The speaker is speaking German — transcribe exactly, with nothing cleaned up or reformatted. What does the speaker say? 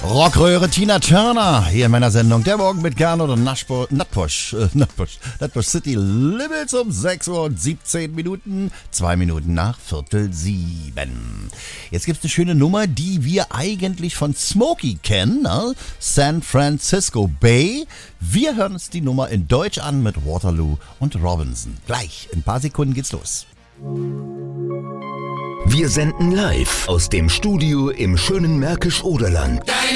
Rockröhre Tina Turner hier in meiner Sendung Der Morgen mit Gernot und Naschbo, Nutbush, äh, Nutbush, Nutbush City Limits um sechs Uhr und siebzehn Minuten, zwei Minuten nach Viertel sieben. Jetzt gibt's eine schöne Nummer, die wir eigentlich von Smokey kennen, ne? San Francisco Bay. Wir hören uns die Nummer in Deutsch an mit Waterloo und Robinson. Gleich, in ein paar Sekunden geht's los. Wir senden live aus dem Studio im schönen Märkisch-Oderland.